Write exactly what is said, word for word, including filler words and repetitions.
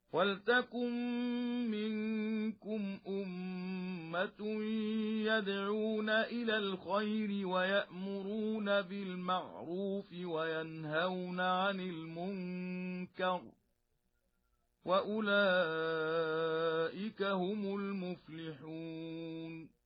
وَلْتَكُن مِّنكُمْ أُمَّةٌ يَدْعُونَ إِلَى الْخَيْرِ وَيَأْمُرُونَ بِالْمَعْرُوفِ وَيَنْهَوْنَ عَنِ الْمُنكَرِ ۚ وَأُولَئِكَ هُمُ الْمُفْلِحُونَ